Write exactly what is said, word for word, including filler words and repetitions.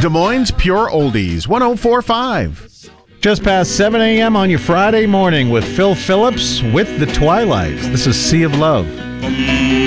Des Moines Pure Oldies, one oh four point five. Just past seven a.m. on your Friday morning with Phil Phillips with The Twilights. This is Sea of Love.